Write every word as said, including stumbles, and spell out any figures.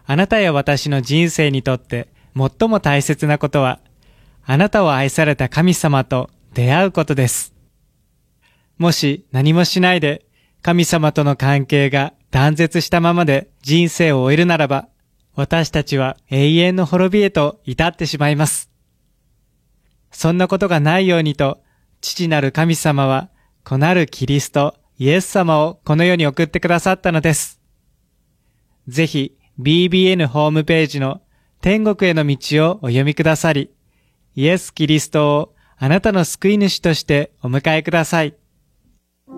あなたや私の人生にとって最も大切なことは、あなたを愛された神様と出会うことです。もし何もしないで神様との関係が断絶したままで人生を終えるならば、私たちは永遠の滅びへと至ってしまいます。そんなことがないようにと、父なる神様は子なるキリスト、イエス様をこの世に送ってくださったのです。ぜひ ビービーエヌ ホームページの天国への道をお読みくださり、イエス・キリストをあなたの救い主としてお迎えください。